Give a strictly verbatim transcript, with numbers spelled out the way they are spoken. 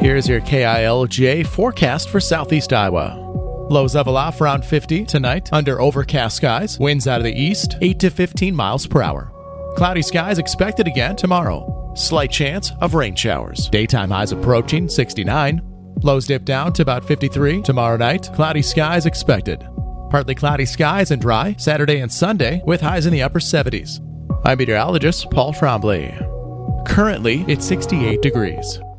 Here's your K I L J forecast for southeast Iowa. Lows level off around fifty tonight under overcast skies. Winds out of the east, eight to fifteen miles per hour. Cloudy skies expected again tomorrow. Slight chance of rain showers. Daytime highs approaching sixty-nine. Lows dip down to about fifty-three. Tomorrow night, cloudy skies expected. Partly cloudy skies and dry Saturday and Sunday with highs in the upper seventies. I'm meteorologist Paul Trombley. Currently, it's sixty-eight degrees.